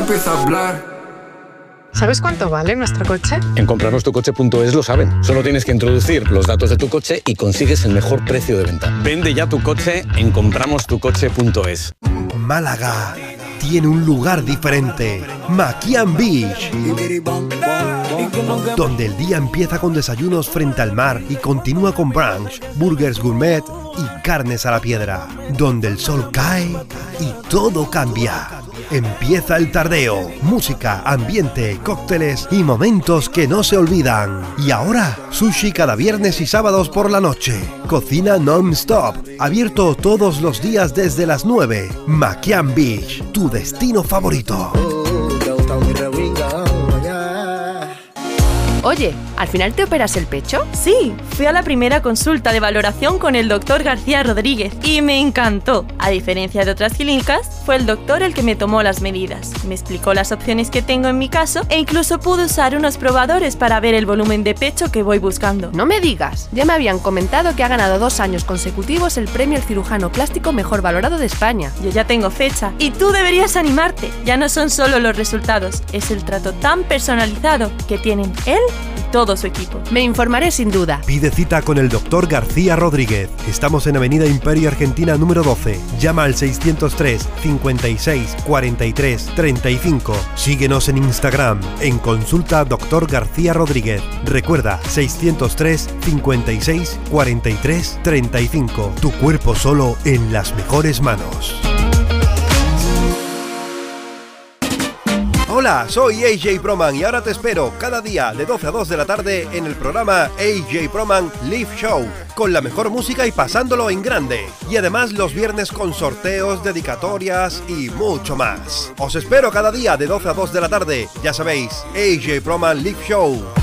empieza a hablar. ¿Sabes cuánto vale nuestro coche? En comprarnostucoche.es lo saben. Solo tienes que introducir los datos de tu coche y consigues el mejor precio de venta. Vende ya tu coche en compramostucoche.es. Málaga tiene un lugar diferente, Makian Beach, donde el día empieza con desayunos frente al mar y continúa con brunch, burgers gourmet y carnes a la piedra, donde el sol cae y todo cambia. Empieza el tardeo, música, ambiente, cócteles y momentos que no se olvidan. Y ahora, sushi cada viernes y sábados por la noche. Cocina non-stop, abierto todos los días desde las 9. Makian Beach, tu destino favorito. Oye, ¿al final te operas el pecho? Sí, fui a la primera consulta de valoración con el doctor García Rodríguez y me encantó. A diferencia de otras clínicas, fue el doctor el que me tomó las medidas. Me explicó las opciones que tengo en mi caso e incluso pude usar unos probadores para ver el volumen de pecho que voy buscando. No me digas, ya me habían comentado que ha ganado 2 años consecutivos el premio al cirujano plástico mejor valorado de España. Yo ya tengo fecha y tú deberías animarte. Ya no son solo los resultados, es el trato tan personalizado que tienen él y todo su equipo. Me informaré sin duda. Pide cita con el doctor García Rodríguez. Estamos en Avenida Imperio Argentina número 12. Llama al 603 56 43 35. Síguenos en Instagram en Consulta Doctor García Rodríguez. Recuerda, 603 56 43 35. Tu cuerpo solo en las mejores manos. Hola, soy AJ Proman y ahora te espero cada día de 12 a 2 de la tarde en el programa AJ Proman Live Show, con la mejor música y pasándolo en grande. Y además los viernes con sorteos, dedicatorias y mucho más. Os espero cada día de 12 a 2 de la tarde. Ya sabéis, AJ Proman Live Show.